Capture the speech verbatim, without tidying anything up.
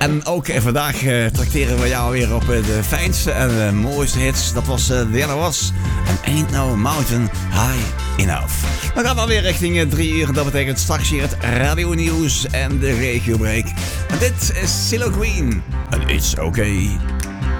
En ook eh, vandaag uh, trakteren we jou weer op uh, de fijnste en uh, mooiste hits. Dat was uh, The Other Was. And Ain't No Mountain High Enough. We gaan alweer richting uh, drie uur. Dat betekent straks hier het radio nieuws en de regiobreak. En dit is CeeLo Green. En It's Okay.